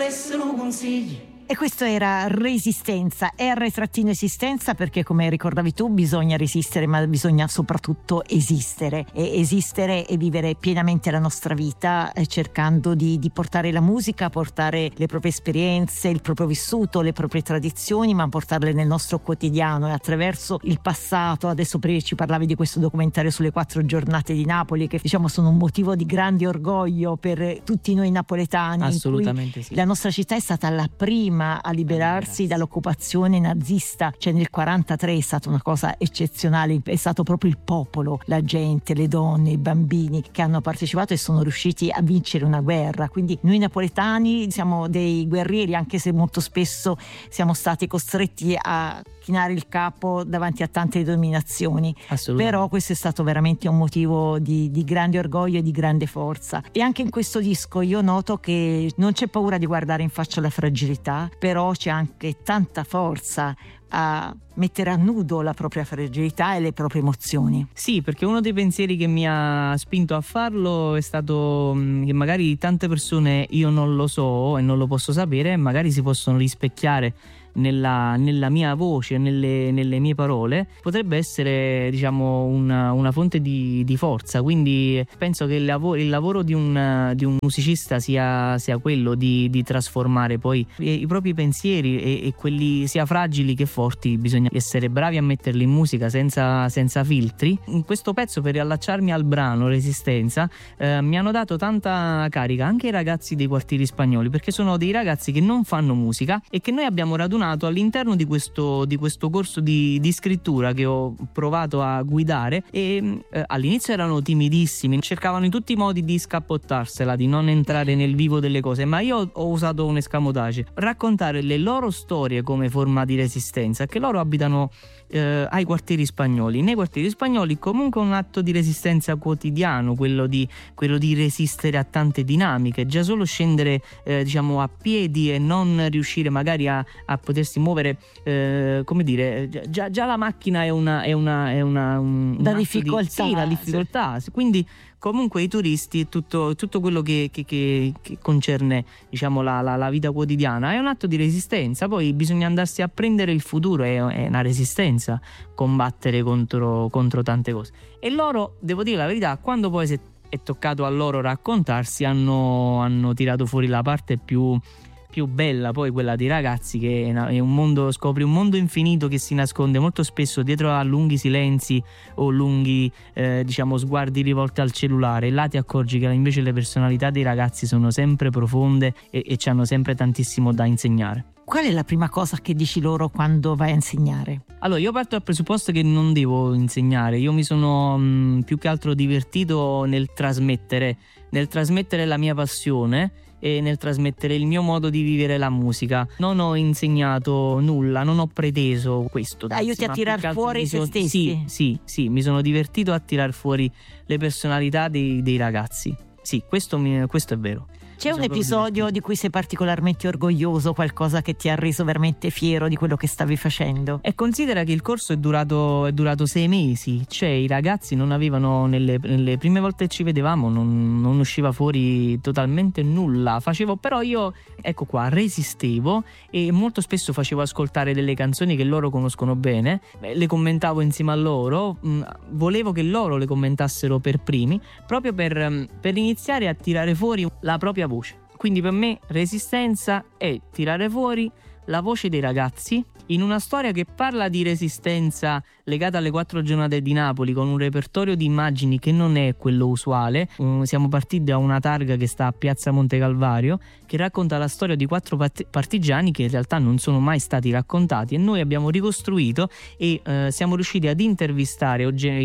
volessero consigli. E questo era Resistenza, R-esistenza, perché come ricordavi tu bisogna resistere, ma bisogna soprattutto esistere e vivere pienamente la nostra vita, cercando di portare la musica, portare le proprie esperienze, il proprio vissuto, le proprie tradizioni, ma portarle nel nostro quotidiano e attraverso il passato. Adesso prima ci parlavi di questo documentario sulle 4 giornate di Napoli, che diciamo sono un motivo di grande orgoglio per tutti noi napoletani. Assolutamente sì. La nostra città è stata la prima a liberarsi dall'occupazione nazista, cioè nel 43 è stata una cosa eccezionale, è stato proprio il popolo, la gente, le donne, i bambini che hanno partecipato e sono riusciti a vincere una guerra. Quindi noi napoletani siamo dei guerrieri, anche se molto spesso siamo stati costretti a chinare il capo davanti a tante dominazioni, però questo è stato veramente un motivo di grande orgoglio e di grande forza. E anche in questo disco io noto che non c'è paura di guardare in faccia la fragilità, però c'è anche tanta forza a mettere a nudo la propria fragilità e le proprie emozioni. Sì, perché uno dei pensieri che mi ha spinto a farlo è stato che magari tante persone, io non lo so e non lo posso sapere, magari si possono rispecchiare nella mia voce, nelle mie parole. Potrebbe essere, diciamo, una fonte di forza. Quindi penso che il lavoro di un musicista sia quello di trasformare poi i propri pensieri e quelli sia fragili che forti. Bisogna essere bravi a metterli in musica senza filtri. In questo pezzo, per riallacciarmi al brano Resistenza, mi hanno dato tanta carica anche i ragazzi dei quartieri spagnoli, perché sono dei ragazzi che non fanno musica e che noi abbiamo radunato all'interno di questo corso di scrittura che ho provato a guidare. E all'inizio erano timidissimi, cercavano in tutti i modi di scappottarsela, di non entrare nel vivo delle cose, ma io ho usato un escamotage: raccontare le loro storie come forma di resistenza, che loro abitano ai quartieri spagnoli. Nei quartieri spagnoli comunque un atto di resistenza quotidiano, quello di resistere a tante dinamiche. Già solo scendere diciamo a piedi e non riuscire magari a potersi muovere, come dire, già la macchina è una la difficoltà. La difficoltà. Quindi comunque i turisti, tutto quello che concerne, diciamo, la vita quotidiana è un atto di resistenza. Poi bisogna andarsi a prendere il futuro, è una resistenza combattere contro tante cose. E loro, devo dire la verità, quando poi è toccato a loro raccontarsi, hanno tirato fuori la parte più bella, poi quella dei ragazzi, che è un mondo, scopri un mondo infinito che si nasconde molto spesso dietro a lunghi silenzi o lunghi diciamo sguardi rivolti al cellulare. E là ti accorgi che invece le personalità dei ragazzi sono sempre profonde e ci hanno sempre tantissimo da insegnare. Qual è la prima cosa che dici loro quando vai a insegnare? Allora, io parto dal presupposto che non devo insegnare. Io mi sono più che altro divertito nel trasmettere la mia passione e nel trasmettere il mio modo di vivere la musica. Non ho insegnato nulla, non ho preteso questo. Aiuti a tirar fuori se stessi? Sì, mi sono divertito a tirar fuori le personalità dei ragazzi. Sì, questo è vero. C'è un episodio di cui sei particolarmente orgoglioso, qualcosa che ti ha reso veramente fiero di quello che stavi facendo? E considera che il corso è durato 6 mesi, cioè i ragazzi non avevano, nelle prime volte che ci vedevamo non usciva fuori totalmente nulla. Però io, ecco qua, resistevo e molto spesso facevo ascoltare delle canzoni che loro conoscono bene, le commentavo insieme a loro, volevo che loro le commentassero per primi, proprio per iniziare a tirare fuori la propria voce. Quindi per me resistenza è tirare fuori la voce dei ragazzi in una storia che parla di resistenza legata alle 4 giornate di Napoli, con un repertorio di immagini che non è quello usuale. Siamo partiti da una targa che sta a Piazza Monte Calvario, che racconta la storia di 4 partigiani che in realtà non sono mai stati raccontati, e noi abbiamo ricostruito e siamo riusciti ad intervistare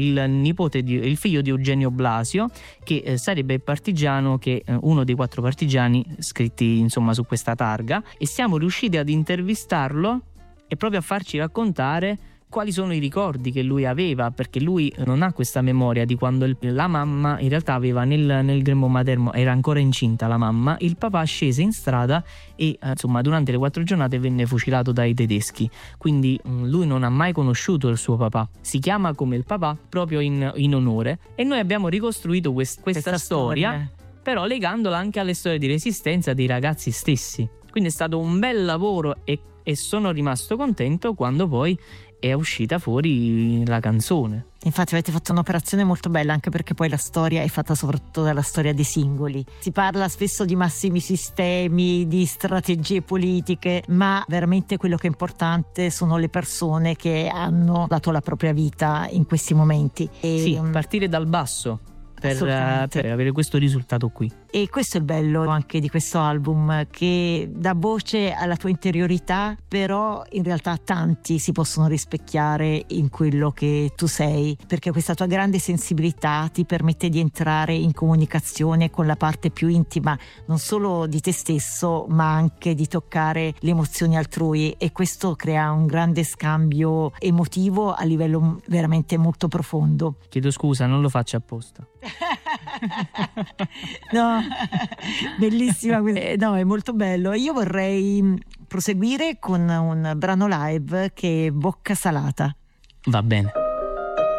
il figlio di Eugenio Blasio, che sarebbe il partigiano, che uno dei 4 partigiani scritti insomma su questa targa, e siamo riusciti ad intervistarlo e proprio a farci raccontare quali sono i ricordi che lui aveva, perché lui non ha questa memoria di quando la mamma in realtà aveva nel grembo materno, era ancora incinta la mamma, il papà scese in strada e insomma durante le 4 giornate venne fucilato dai tedeschi. Quindi lui non ha mai conosciuto il suo papà, si chiama come il papà proprio in onore, e noi abbiamo ricostruito questa storia, però legandola anche alle storie di resistenza dei ragazzi stessi. Quindi è stato un bel lavoro e sono rimasto contento quando poi è uscita fuori la canzone. Infatti avete fatto un'operazione molto bella, anche perché poi la storia è fatta soprattutto dalla storia dei singoli. Si parla spesso di massimi sistemi, di strategie politiche, ma veramente quello che è importante sono le persone che hanno dato la propria vita in questi momenti. Sì, partire dal basso per avere questo risultato qui. E questo è il bello anche di questo album, che dà voce alla tua interiorità, però in realtà tanti si possono rispecchiare in quello che tu sei, perché questa tua grande sensibilità ti permette di entrare in comunicazione con la parte più intima, non solo di te stesso, ma anche di toccare le emozioni altrui, e questo crea un grande scambio emotivo a livello veramente molto profondo. Chiedo scusa, non lo faccio apposta. No, bellissima, no, è molto bello. Io vorrei proseguire con un brano live che è Bocca Salata. Va bene.